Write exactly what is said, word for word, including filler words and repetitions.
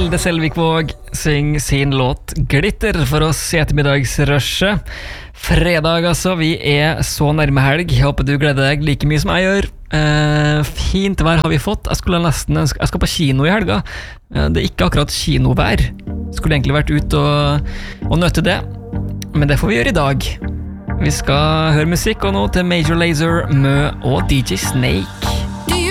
Vilde Selvikvåg syng sin låt Glitter for oss i ettermiddagsrushet. Fredag altså, vi er så nærme helg. Jeg håper du gleder deg like mye som jeg gjør. eh, Fint vær har vi fått. Jeg skulle nesten ønske Jeg skal på kino i helga. eh, Det er ikke akkurat kinovær. Skulle egentlig vært ute og, og nøtte det, men det får vi gjøre i dag. Vi skal høre musikk, og nå til Major Lazer, Mø og D J Snake.